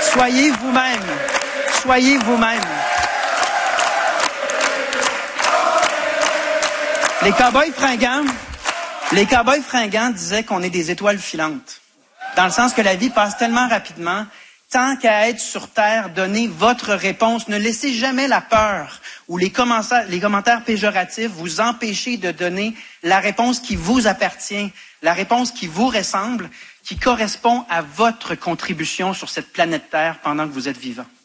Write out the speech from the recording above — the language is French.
Soyez vous-même. Soyez vous-même. Les cow-boys fringants disaient qu'on est des étoiles filantes. Dans le sens que la vie passe tellement rapidement. Tant qu'à être sur Terre, donnez votre réponse. Ne laissez jamais la peur ou les commentaires péjoratifs vous empêcher de donner la réponse qui vous appartient, la réponse qui vous ressemble, qui correspond à votre contribution sur cette planète Terre pendant que vous êtes vivant.